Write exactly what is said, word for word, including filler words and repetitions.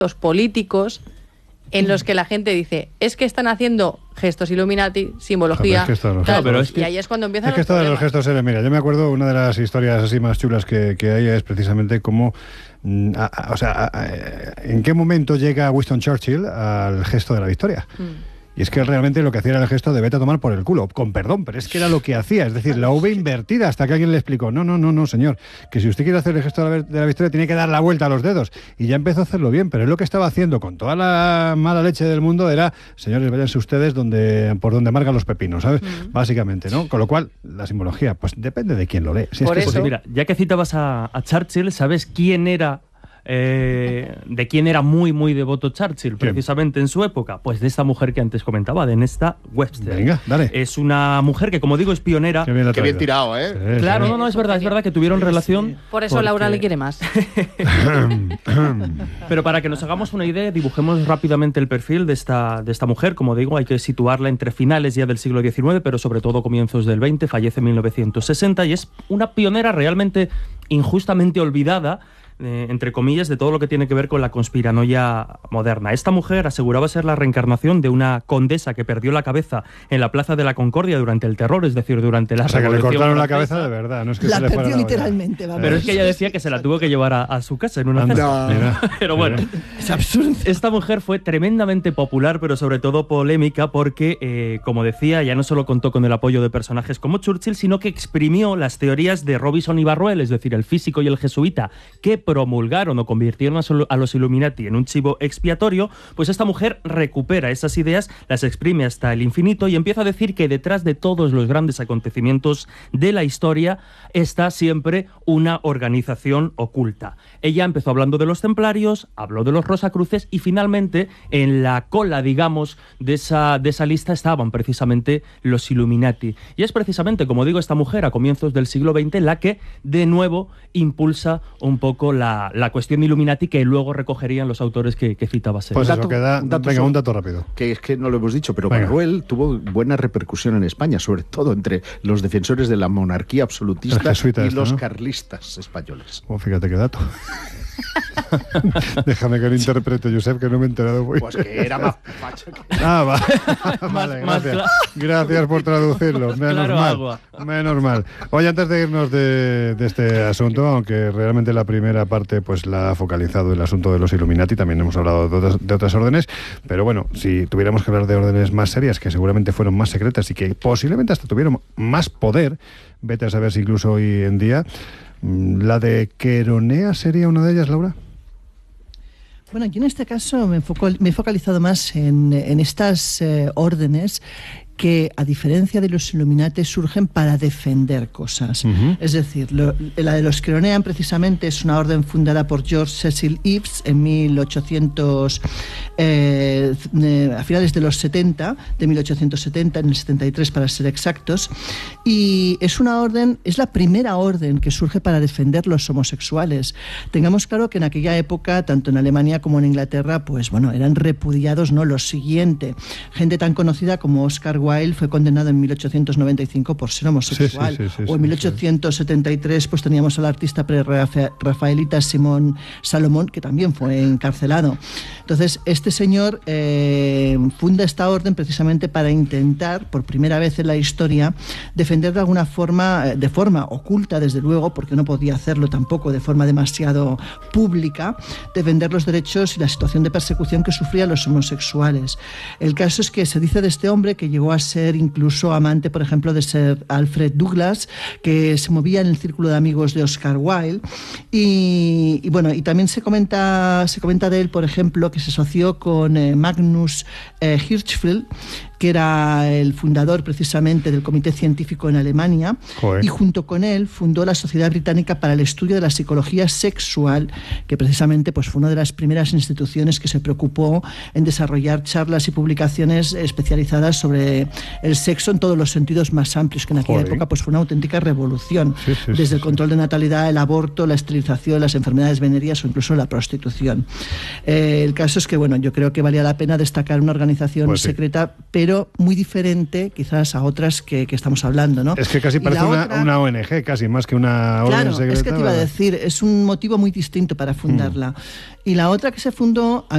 los políticos en los que la gente dice, es que están haciendo gestos Illuminati, simbología, Joder, es que tal, claro, pero es que, y ahí es cuando empiezan es que los esto de los problemas. gestos, mira, yo me acuerdo, una de las historias así más chulas que, que hay es precisamente cómo, a, a, o sea, a, a, en qué momento llega Winston Churchill al gesto de la victoria. Mm. Y es que realmente lo que hacía era el gesto de vete a tomar por el culo, con perdón, pero es que era lo que hacía, es decir, la V invertida, hasta que alguien le explicó, no, no, no, no, señor, que si usted quiere hacer el gesto de la, de la victoria tiene que dar la vuelta a los dedos, y ya empezó a hacerlo bien, pero él lo que estaba haciendo con toda la mala leche del mundo era, señores, váyanse ustedes donde por donde marcan los pepinos, ¿sabes? Mm. Básicamente, ¿no? Con lo cual, la simbología, pues depende de quién lo lee. Si por es que eso, pues, mira, ya que citabas a, a Churchill, ¿sabes quién era Eh, de quién era muy muy devoto Churchill precisamente en su época? Pues de esta mujer que antes comentaba, de Nesta Webster. Venga, dale. Es una mujer que, como digo, es pionera. Qué bien, Qué bien tirado, ¿eh? Sí, claro, sí. no, no, es verdad, es verdad que tuvieron sí, relación. Sí. Por eso porque... Laura le quiere más. Pero para que nos hagamos una idea, dibujemos rápidamente el perfil de esta, de esta mujer. Como digo, hay que situarla entre finales ya del siglo diecinueve, pero sobre todo comienzos del veinte. Fallece en mil novecientos sesenta y es una pionera realmente injustamente olvidada, Eh, entre comillas, de todo lo que tiene que ver con la conspiranoia moderna. Esta mujer aseguraba ser la reencarnación de una condesa que perdió la cabeza en la Plaza de la Concordia durante el terror, es decir, durante la O sea, que le Revolución cortaron la Francesa. cabeza de verdad, no es que la se le fuera perdió la olla. literalmente, vamos. Pero es que ella decía que se la tuvo que llevar a, a su casa en una Anda, cesta. mira, Pero bueno, Es absurdo. esta mujer fue tremendamente popular, pero sobre todo polémica porque, eh, como decía, ya no solo contó con el apoyo de personajes como Churchill, sino que exprimió las teorías de Robinson y Barruel, es decir, el físico y el jesuita, que promulgaron o convirtieron a los Illuminati en un chivo expiatorio. Pues esta mujer recupera esas ideas, las exprime hasta el infinito y empieza a decir que detrás de todos los grandes acontecimientos de la historia está siempre una organización oculta. Ella empezó hablando de los templarios, habló de los rosacruces y finalmente en la cola, digamos, de esa, de esa lista estaban precisamente los Illuminati. Y es precisamente, como digo, esta mujer a comienzos del siglo veinte la que de nuevo impulsa un poco la, la cuestión Illuminati que luego recogerían los autores que, que citabas. Pues Un eso, dato- que da, un dato venga, sobre- un dato rápido. Que es que no lo hemos dicho, pero Venga. Barruel tuvo buena repercusión en España, sobre todo entre los defensores de la monarquía absolutista El jesuita y este, los ¿no? carlistas españoles. Oh, fíjate qué dato. Déjame que lo interprete, Josep, que no me he enterado muy Pues que era más facha que... Ah, va. Vale, más gracias. cla- Gracias por traducirlo. Menos Claro, mal. agua. Menos mal. Oye, antes de irnos de, de este asunto, aunque realmente la primera parte pues la ha focalizado el asunto de los Illuminati, también hemos hablado de otras, de otras órdenes, pero bueno, si tuviéramos que hablar de órdenes más serias, que seguramente fueron más secretas y que posiblemente hasta tuvieron más poder, vete a saber si incluso hoy en día, ¿la de Queronea sería una de ellas, Laura? Bueno, yo en este caso me, enfoco, me he focalizado más en, en estas eh, órdenes que, a diferencia de los Illuminati, surgen para defender cosas. Uh-huh. Es decir, lo, la de los Queronean precisamente es una orden fundada por George Cecil Eves en mil ochocientos, eh, a finales de los setenta, de mil ochocientos setenta, en el setenta y tres para ser exactos, y es una orden, es la primera orden que surge para defender los homosexuales. Tengamos claro que en aquella época, tanto en Alemania como en Inglaterra, pues bueno, eran repudiados, ¿no? Lo siguiente, gente tan conocida como Oscar Wilde fue condenado en mil ochocientos noventa y cinco por ser homosexual, sí, sí, sí, sí, o en mil ochocientos setenta y tres pues teníamos al artista pre-rafaelita Simón Salomón, que también fue encarcelado. Entonces este señor eh, funda esta orden precisamente para intentar, por primera vez en la historia, defender de alguna forma, de forma oculta desde luego, porque no podía hacerlo tampoco de forma demasiado pública, defender los derechos y la situación de persecución que sufrían los homosexuales. El caso es que se dice de este hombre que llegó a ser incluso amante, por ejemplo, de Sir Alfred Douglas, que se movía en el círculo de amigos de Oscar Wilde, y, y bueno, y también se comenta, se comenta de él, por ejemplo, que se asoció con eh, Magnus eh, Hirschfeld, que era el fundador precisamente del Comité Científico en Alemania. Joder. Y junto con él fundó la Sociedad Británica para el Estudio de la Psicología Sexual, que precisamente pues, fue una de las primeras instituciones que se preocupó en desarrollar charlas y publicaciones especializadas sobre el sexo en todos los sentidos más amplios, que en aquella Joder. época pues, fue una auténtica revolución, sí, sí, desde sí, el control sí. de natalidad, el aborto, la esterilización, las enfermedades venéreas o incluso la prostitución. Eh, el caso es que bueno, yo creo que valía la pena destacar una organización pues sí. secreta, pero pero muy diferente quizás a otras que, que estamos hablando, ¿no? Es que casi Y parece la una, otra- una O N G, casi más que una orden Claro, secreta. es que te iba a ¿verdad? decir, es un motivo muy distinto para fundarla. Y la otra que se fundó,